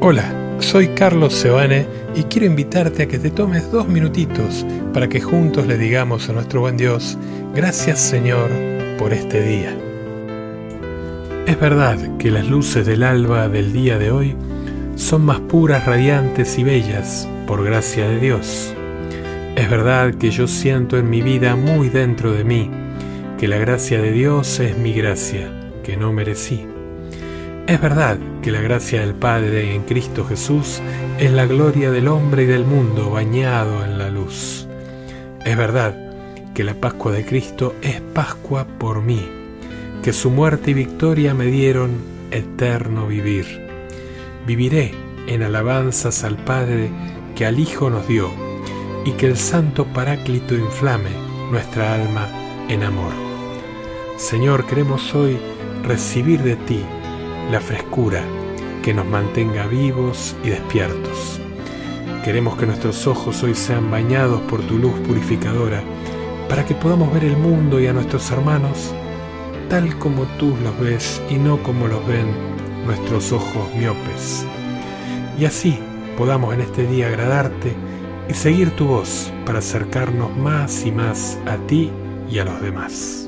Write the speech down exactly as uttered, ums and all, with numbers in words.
Hola, soy Carlos Sebane y quiero invitarte a que te tomes dos minutitos para que juntos le digamos a nuestro buen Dios, gracias Señor por este día. Es verdad que las luces del alba del día de hoy son más puras, radiantes y bellas por gracia de Dios. Es verdad que yo siento en mi vida muy dentro de mí que la gracia de Dios es mi gracia, que no merecí. Es verdad que la gracia del Padre en Cristo Jesús es la gloria del hombre y del mundo bañado en la luz. Es verdad que la Pascua de Cristo es Pascua por mí, que su muerte y victoria me dieron eterno vivir. Viviré en alabanzas al Padre que al Hijo nos dio y que el Santo Paráclito inflame nuestra alma en amor. Señor, queremos hoy recibir de ti la frescura que nos mantenga vivos y despiertos. Queremos que nuestros ojos hoy sean bañados por tu luz purificadora para que podamos ver el mundo y a nuestros hermanos tal como tú los ves y no como los ven nuestros ojos miopes. Y así podamos en este día agradarte y seguir tu voz para acercarnos más y más a ti y a los demás.